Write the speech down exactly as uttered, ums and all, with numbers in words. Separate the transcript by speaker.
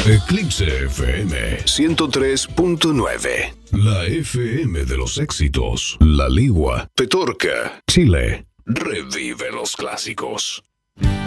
Speaker 1: Eclipse F M
Speaker 2: ciento tres punto nueve.
Speaker 1: La F M de los éxitos. La Ligua,
Speaker 2: Petorca,
Speaker 1: Chile.
Speaker 2: revive los clásicos.